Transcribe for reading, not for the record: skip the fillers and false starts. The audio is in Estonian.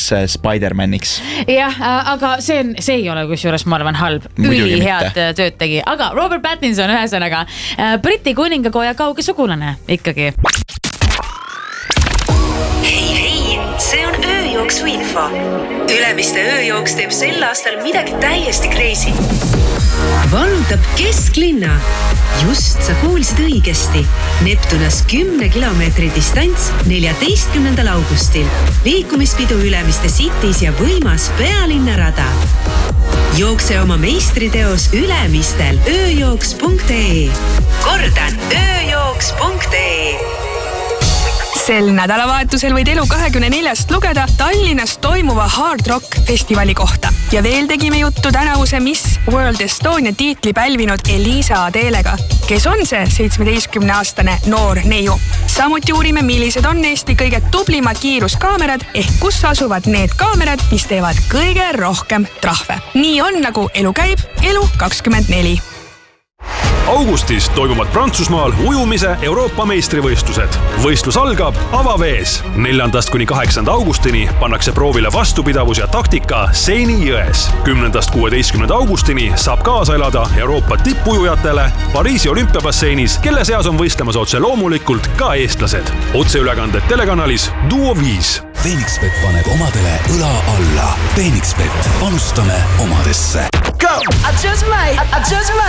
uueks Spider-Maniks. Jah, aga see ei ole kusjuures, ma arvan, halb. Üli head tööd tegi. Aga Robert Pattinson ühesõnaga Briti kuningakoja kauge sugulane ikkagi. Hei, see on ööjooksu info. Ülemiste ööjooks teeb sel aastal midagi täiesti crazy. Vallutab kesklinna. Just sa kuulsid õigesti. Neptunas 10 kilomeetri distants 14. augustil. Liikumispidu Ülemiste Cities ja võimas pealinnarada. Jookse oma meistriteos Ülemistel ööjooks.ee. Kordan ööjooks.ee. Sel nädalavahetusel võid Elu24 lugeda Tallinnas toimuva Hard Rock festivali kohta. Ja veel tegime juttu tänavuse Miss World Estonia tiitli pälvinud Elisa Adelega, kes on see 17-aastane noor neiu. Samuti uurime, millised on Eesti kõige tublimad kiiruskaamerad ehk kus asuvad need kaamerad, mis teevad kõige rohkem trahve. Nii on nagu elu käib, Elu24. Augustis toimuvad Prantsusmaal ujumise Euroopa meistrivõistlused. Võistlus algab avavees. 4.–8. augustini pannakse proovile vastupidavus ja taktika Seini jões. 10.–16. augustini saab kaasa elada Euroopa tippujujatele Pariisi olümpiabasseinis, kelle seas on võistlemas otse loomulikult ka eestlased. Otseülekanded telekanalis Duo 5. Phoenixbet paneb omadele õla alla. Phoenixbet, panustame omadesse. Go! I just might.